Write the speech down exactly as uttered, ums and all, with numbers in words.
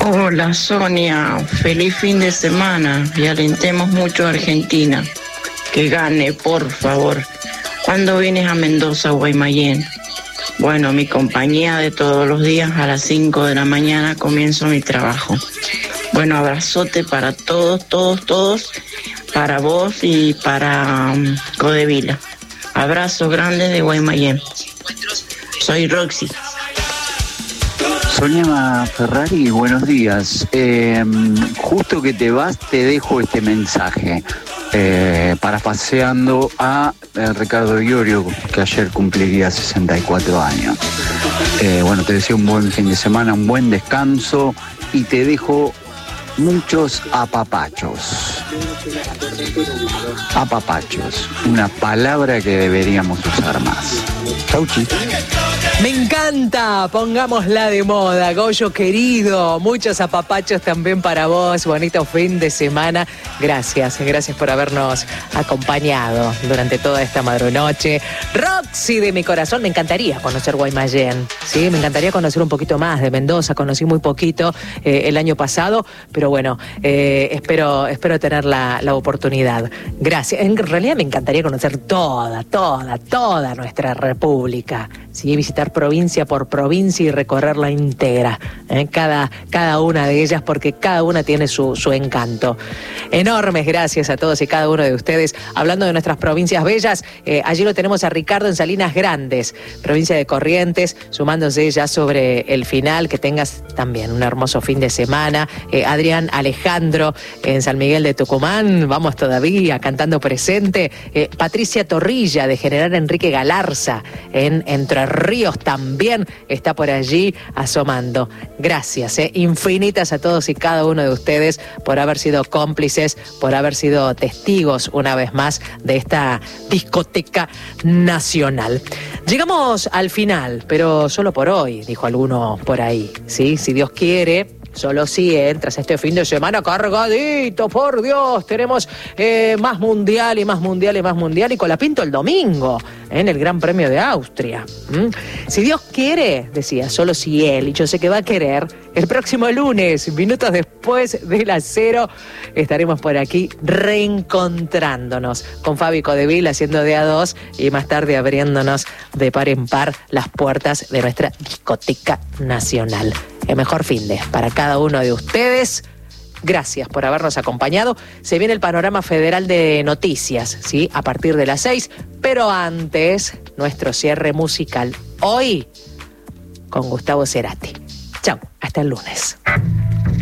Hola Sonia, feliz fin de semana y alentemos mucho a Argentina. Que gane, por favor. ¿Cuándo vienes a Mendoza, Guaymallén? Bueno, mi compañía de todos los días a las cinco de la mañana comienzo mi trabajo. Bueno, abrazote para todos, todos, todos, para vos y para um, Codevila. Abrazo grande de Guaymallén. Soy Roxy. Sonia Ferrari, buenos días. Eh, justo que te vas, te dejo este mensaje. Eh, parapaseando a eh, Ricardo Iorio, que ayer cumpliría sesenta y cuatro años. Eh, bueno, te deseo un buen fin de semana, un buen descanso y te dejo muchos apapachos. Apapachos, una palabra que deberíamos usar más. Chauchi. Me encanta, pongámosla de moda, Goyo querido, muchos apapachos también para vos, bonito fin de semana, gracias, gracias por habernos acompañado durante toda esta madrunoche. Roxy de mi corazón, me encantaría conocer Guaymallén, ¿sí? Me encantaría conocer un poquito más de Mendoza, conocí muy poquito eh, el año pasado, pero bueno, eh, espero, espero tener la, la oportunidad, gracias. En realidad me encantaría conocer toda, toda, toda nuestra república, ¿sí? Visitar provincia por provincia y recorrerla íntegra, ¿eh? cada, cada una de ellas, porque cada una tiene su, su encanto. Enormes gracias a todos y cada uno de ustedes. Hablando de nuestras provincias bellas, eh, allí lo tenemos a Ricardo en Salinas Grandes, provincia de Corrientes, sumándose ya sobre el final. Que tengas también un hermoso fin de semana. Eh, Adrián Alejandro en San Miguel de Tucumán, vamos todavía cantando presente. Eh, Patricia Torrilla de General Enrique Galarza en Entre Ríos también está por allí asomando. Gracias, eh, infinitas a todos y cada uno de ustedes por haber sido cómplices, por haber sido testigos una vez más de esta discoteca nacional. Llegamos al final, pero solo por hoy, dijo alguno por ahí, ¿sí? Si Dios quiere, solo si entras este fin de semana cargadito, por Dios, tenemos eh, más mundial y más mundial y más mundial y Colapinto el domingo eh, en el Gran Premio de Austria. ¿Mm? Si Dios quiere, decía, solo si Él, y yo sé que va a querer, el próximo lunes, minutos después de las cero, estaremos por aquí reencontrándonos con Fabi Codevila haciendo de a dos y más tarde abriéndonos de par en par las puertas de nuestra discoteca nacional. El mejor fin de para cada uno de ustedes. Gracias por habernos acompañado. Se viene el panorama federal de noticias, ¿sí? A partir de las seis, pero antes, nuestro cierre musical. Hoy, con Gustavo Cerati. Chau, hasta el lunes.